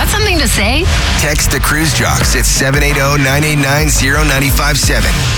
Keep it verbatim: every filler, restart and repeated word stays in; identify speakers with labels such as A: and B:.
A: Got something to say?
B: Text the Cruise Jocks at seven eight zero, nine eight nine, zero nine five seven.